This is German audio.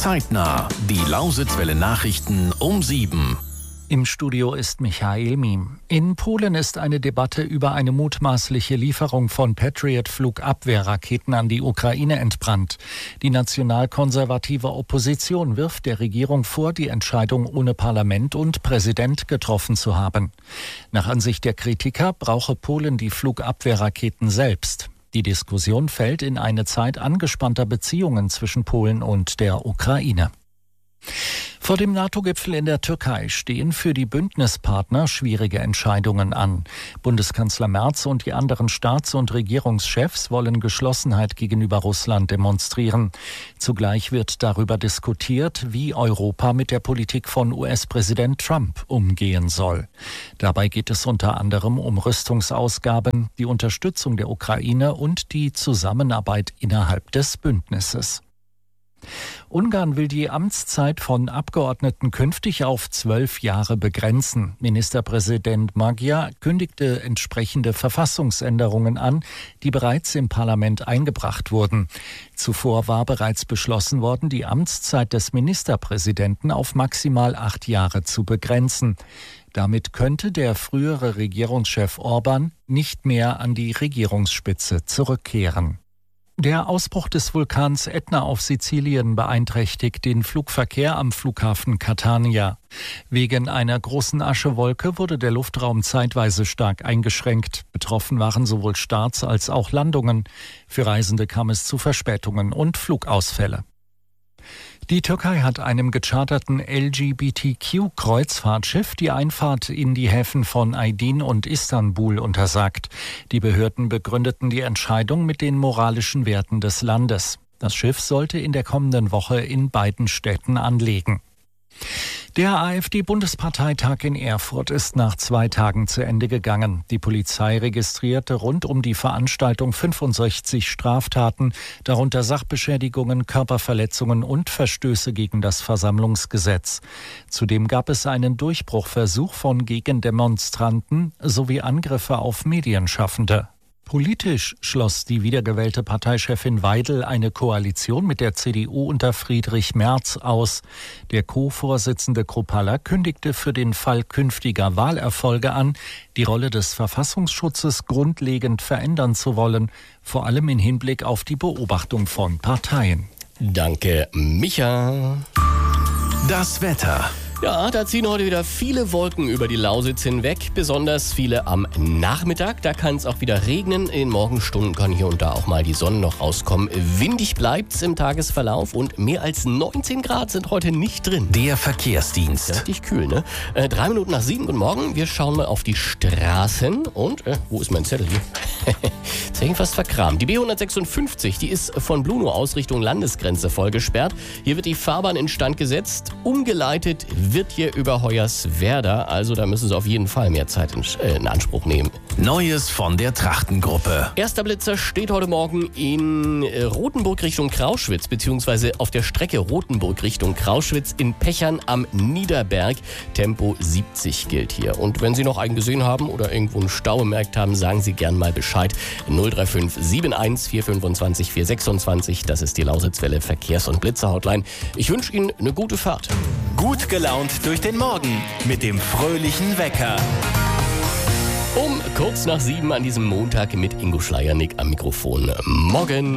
Zeitnah, die Lausitzwelle Nachrichten um 7. Im Studio ist Michael Miem. In Polen ist eine Debatte über eine mutmaßliche Lieferung von Patriot-Flugabwehrraketen an die Ukraine entbrannt. Die nationalkonservative Opposition wirft der Regierung vor, die Entscheidung ohne Parlament und Präsident getroffen zu haben. Nach Ansicht der Kritiker brauche Polen die Flugabwehrraketen selbst. Die Diskussion fällt in eine Zeit angespannter Beziehungen zwischen Polen und der Ukraine. Vor dem NATO-Gipfel in der Türkei stehen für die Bündnispartner schwierige Entscheidungen an. Bundeskanzler Merz und die anderen Staats- und Regierungschefs wollen Geschlossenheit gegenüber Russland demonstrieren. Zugleich wird darüber diskutiert, wie Europa mit der Politik von US-Präsident Trump umgehen soll. Dabei geht es unter anderem um Rüstungsausgaben, die Unterstützung der Ukraine und die Zusammenarbeit innerhalb des Bündnisses. Ungarn will die Amtszeit von Abgeordneten künftig auf 12 Jahre begrenzen. Ministerpräsident Magyar kündigte entsprechende Verfassungsänderungen an, die bereits im Parlament eingebracht wurden. Zuvor war bereits beschlossen worden, die Amtszeit des Ministerpräsidenten auf maximal 8 Jahre zu begrenzen. Damit könnte der frühere Regierungschef Orbán nicht mehr an die Regierungsspitze zurückkehren. Der Ausbruch des Vulkans Ätna auf Sizilien beeinträchtigt den Flugverkehr am Flughafen Catania. Wegen einer großen Aschewolke wurde der Luftraum zeitweise stark eingeschränkt. Betroffen waren sowohl Starts als auch Landungen. Für Reisende kam es zu Verspätungen und Flugausfälle. Die Türkei hat einem gecharterten LGBTQ-Kreuzfahrtschiff die Einfahrt in die Häfen von Aydin und Istanbul untersagt. Die Behörden begründeten die Entscheidung mit den moralischen Werten des Landes. Das Schiff sollte in der kommenden Woche in beiden Städten anlegen. Der AfD-Bundesparteitag in Erfurt ist nach 2 Tagen zu Ende gegangen. Die Polizei registrierte rund um die Veranstaltung 65 Straftaten, darunter Sachbeschädigungen, Körperverletzungen und Verstöße gegen das Versammlungsgesetz. Zudem gab es einen Durchbruchversuch von Gegendemonstranten sowie Angriffe auf Medienschaffende. Politisch schloss die wiedergewählte Parteichefin Weidel eine Koalition mit der CDU unter Friedrich Merz aus. Der Co-Vorsitzende Kruppalla kündigte für den Fall künftiger Wahlerfolge an, die Rolle des Verfassungsschutzes grundlegend verändern zu wollen, vor allem im Hinblick auf die Beobachtung von Parteien. Danke, Micha. Das Wetter. Ja, da ziehen heute wieder viele Wolken über die Lausitz hinweg, besonders viele am Nachmittag. Da kann es auch wieder regnen. In den Morgenstunden kann hier und da auch mal die Sonne noch rauskommen. Windig bleibt's im Tagesverlauf und mehr als 19 Grad sind heute nicht drin. Der Verkehrsdienst. Richtig kühl, ne? 3 Minuten nach 7, guten Morgen. Wir schauen mal auf die Straßen und, wo ist mein Zettel hier? Ist ja fast verkramt. Die B156, die ist von Bluno aus Richtung Landesgrenze vollgesperrt. Hier wird die Fahrbahn instand gesetzt. Umgeleitet wird hier über Hoyerswerda. Also da müssen Sie auf jeden Fall mehr Zeit in Anspruch nehmen. Neues von der Trachtengruppe. Erster Blitzer steht heute Morgen in Rothenburg Richtung Krauschwitz, beziehungsweise auf der Strecke Rothenburg Richtung Krauschwitz in Pechern am Niederberg. Tempo 70 gilt hier. Und wenn Sie noch einen gesehen haben oder irgendwo einen Stau bemerkt haben, sagen Sie gern mal Bescheid. 035 71 425 426. Das ist die Lausitzwelle Verkehrs- und Blitzer-Hotline. Ich wünsche Ihnen eine gute Fahrt. Gut gelaunt durch den Morgen mit dem fröhlichen Wecker. Um kurz nach 7 an diesem Montag mit Ingo Schleiernick am Mikrofon. Morgen.